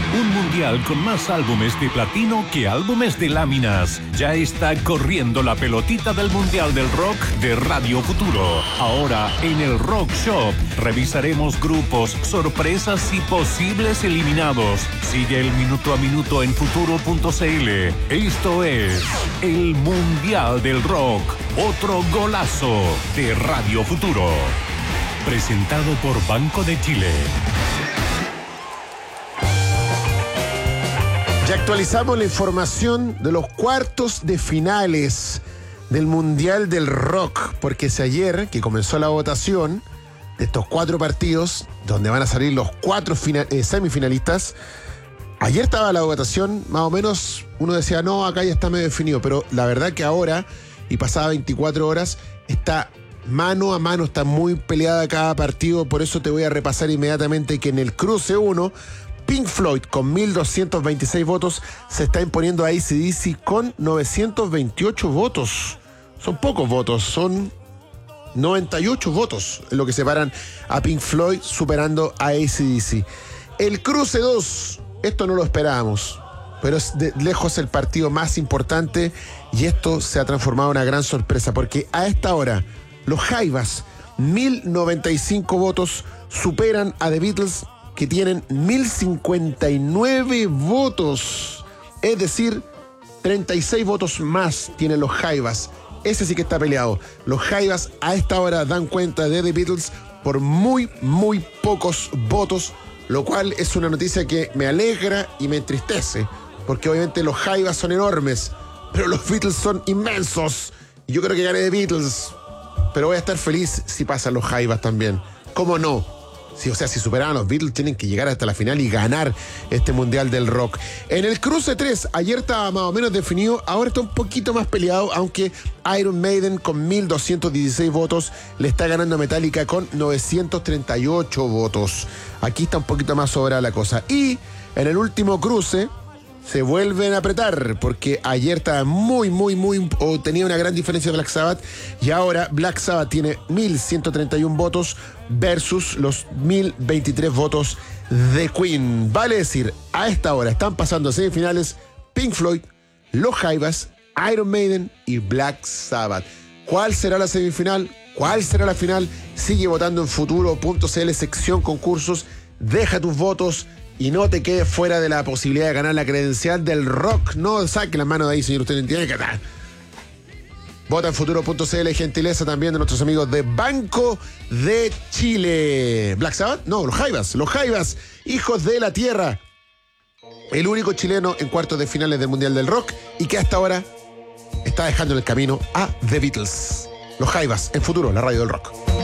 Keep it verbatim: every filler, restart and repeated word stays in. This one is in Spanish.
Un mundial con más álbumes de platino que álbumes de láminas. Ya está corriendo la pelotita del Mundial del Rock de Radio Futuro. Ahora en el Rock Shop revisaremos grupos, sorpresas y posibles eliminados. Sigue el minuto a minuto en futuro punto c l. Esto es el Mundial del Rock. Otro golazo de Radio Futuro. Presentado por Banco de Chile. Ya actualizamos la información de los cuartos de finales del Mundial del Rock, porque si ayer, que comenzó la votación de estos cuatro partidos, donde van a salir los cuatro final, eh, semifinalistas, ayer estaba la votación, más o menos, uno decía, no, acá ya está medio definido, pero la verdad que ahora, y pasada veinticuatro horas, está mano a mano, está muy peleada cada partido, por eso te voy a repasar inmediatamente que en el cruce uno, Pink Floyd con mil doscientos veintiséis votos se está imponiendo a A C D C con novecientos veintiocho votos. Son pocos votos, son noventa y ocho votos en lo que separan a Pink Floyd, superando a A C D C. El cruce dos, esto no lo esperábamos, pero es de lejos el partido más importante y esto se ha transformado en una gran sorpresa porque a esta hora los Jaivas, mil noventa y cinco votos, superan a The Beatles, que tienen mil cincuenta y nueve votos. Es decir, treinta y seis votos más tienen los Jaivas. Ese sí que está peleado. Los Jaivas a esta hora dan cuenta de The Beatles por muy, muy pocos votos, lo cual es una noticia que me alegra y me entristece, porque obviamente los Jaivas son enormes, pero los Beatles son inmensos. Y yo creo que gane The Beatles, pero voy a estar feliz si pasan los Jaivas también. ¿Cómo no? Sí, o sea, si superaran a los Beatles, tienen que llegar hasta la final y ganar este Mundial del Rock. En el cruce tres, ayer estaba más o menos definido, ahora está un poquito más peleado, aunque Iron Maiden con mil doscientos dieciséis votos le está ganando a Metallica con novecientos treinta y ocho votos. Aquí está un poquito más sobrada la cosa. Y en el último cruce se vuelven a apretar, porque ayer estaba muy, muy, muy, o tenía una gran diferencia de Black Sabbath, y ahora Black Sabbath tiene mil ciento treinta y uno votos versus los mil veintitrés votos de Queen. Vale decir, a esta hora están pasando a semifinales Pink Floyd, los Jaivas, Iron Maiden y Black Sabbath. ¿Cuál será la semifinal? ¿Cuál será la final? Sigue votando en futuro punto c l, sección concursos, deja tus votos y no te quedes fuera de la posibilidad de ganar la credencial del rock. No saque la mano de ahí, señor. Usted tiene que estar. Vota en futuro punto c l, gentileza también de nuestros amigos de Banco de Chile. ¿Black Sabbath? No, los Jaivas. Los Jaivas, hijos de la tierra. El único chileno en cuartos de finales del Mundial del Rock y que hasta ahora está dejando en el camino a The Beatles. Los Jaivas, en futuro, la radio del rock.